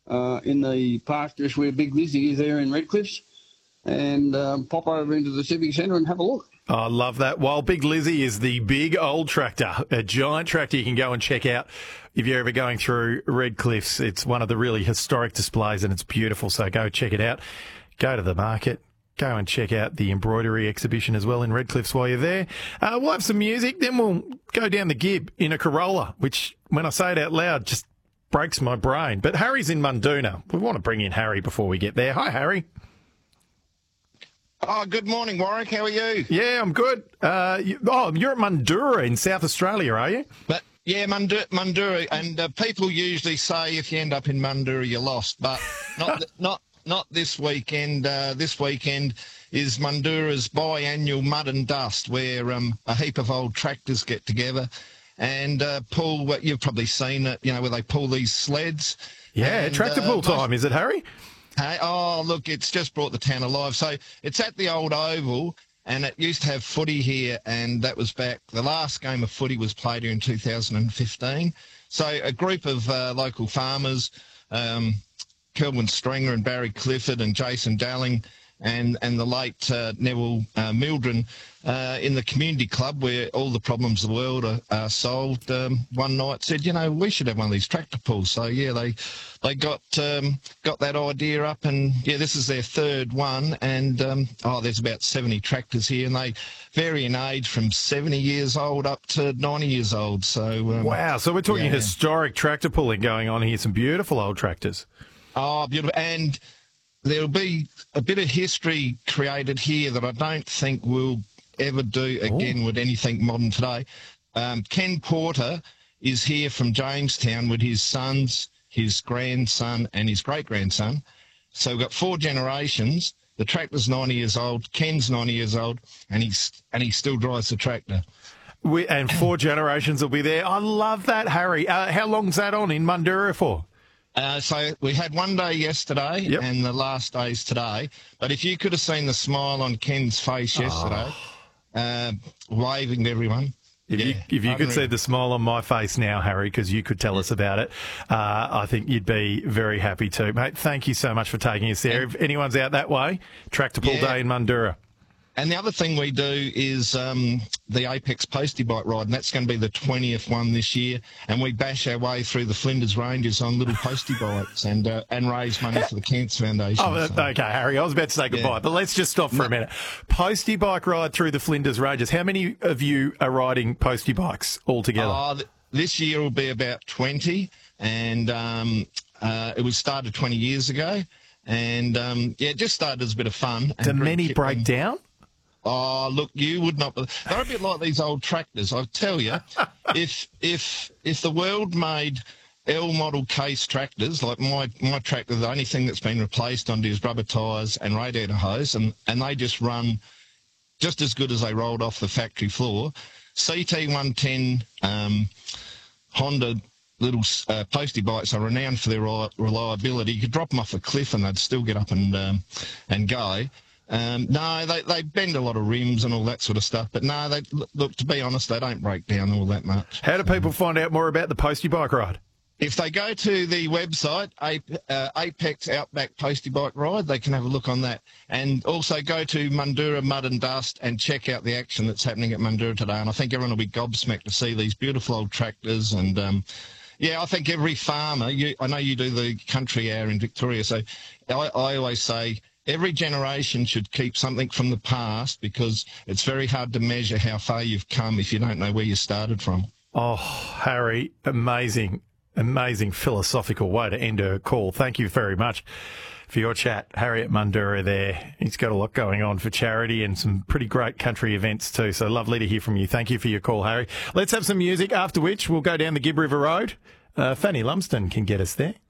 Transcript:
in the park just where Big Lizzie is there in Redcliffs, and pop over into the Civic Centre and have a look. Oh, I love that. While Big Lizzie is the big old tractor, a giant tractor you can go and check out if you're ever going through Redcliffs. It's one of the really historic displays and it's beautiful, so go check it out. Go to the market. Go and check out the embroidery exhibition as well in Redcliffs while you're there. We'll have some music, then we'll go down the Gib in a Corolla, which, when I say it out loud, just breaks my brain. But Harry's in Munduna. We want to bring in Harry before we get there. Hi, Harry. Oh, good morning, Warwick. How are you? Yeah, I'm good. You're at Mundura in South Australia, are you? But yeah, Mundura, and people usually say if you end up in Mundura, you're lost, but not this weekend. This weekend is Mundura's biannual Mud and Dust, where a heap of old tractors get together and pull. What you've probably seen it, where they pull these sleds. Yeah, and, tractor pull time, is it, Harry? Hey, oh, look, it's just brought the town alive. So it's at the old Oval, and it used to have footy here, and that was back. The last game of footy was played here in 2015. So a group of local farmers, Kelvin Stringer and Barry Clifford and Jason Dalling and the late Neville Mildren in the community club where all the problems of the world are solved, one night said, we should have one of these tractor pulls. So, yeah, they got that idea up, and, yeah, this is their third one. And, there's about 70 tractors here, and they vary in age from 70 years old up to 90 years old. So wow, so we're talking historic tractor pulling going on here, some beautiful old tractors. Oh, beautiful. And there'll be a bit of history created here that I don't think we'll ever do again with anything modern today. Ken Porter is here from Jamestown with his sons, his grandson and his great-grandson. So we've got 4 generations. The tractor's 90 years old, Ken's 90 years old, and he still drives the tractor. And 4 generations will be there. I love that, Harry. How long's that on in Mundura for? So we had one day yesterday and the last day's today. But if you could have seen the smile on Ken's face yesterday, waving to everyone. If you could see the smile on my face now, Harry, because you could tell us about it, I think you'd be very happy too. Mate, thank you so much for taking us there. If anyone's out that way, Tractor Pull Day in Mundura. And the other thing we do is the Apex Postie Bike Ride, and that's going to be the 20th one this year. And we bash our way through the Flinders Ranges on little postie bikes and raise money for the Cancer Foundation. Oh, so. Okay, Harry, I was about to say goodbye, but let's just stop for a minute. Postie Bike Ride through the Flinders Ranges. How many of you are riding postie bikes altogether? This year will be about 20, and it was started 20 years ago. And, it just started as a bit of fun. Do many break down? Oh, look, you would not. They're a bit like these old tractors. I tell you, if the world made L model case tractors like my tractor, the only thing that's been replaced on is rubber tyres and radiator hose, and they just run just as good as they rolled off the factory floor. CT110 Honda little postie bikes are renowned for their reliability. You could drop them off a cliff and they'd still get up and go. No, they bend a lot of rims and all that sort of stuff. But no, look, to be honest, they don't break down all that much. How do people find out more about the Postie Bike Ride? If they go to the website, Apex Outback Postie Bike Ride, they can have a look on that. And also go to Mundura Mud and Dust and check out the action that's happening at Mundura today. And I think everyone will be gobsmacked to see these beautiful old tractors. And, I think every farmer, I know you do the country hour in Victoria, so I always say, every generation should keep something from the past because it's very hard to measure how far you've come if you don't know where you started from. Oh, Harry, amazing philosophical way to end a call. Thank you very much for your chat. Harry at Mundura there. He's got a lot going on for charity and some pretty great country events too. So lovely to hear from you. Thank you for your call, Harry. Let's have some music, after which we'll go down the Gib River Road. Fanny Lumsden can get us there.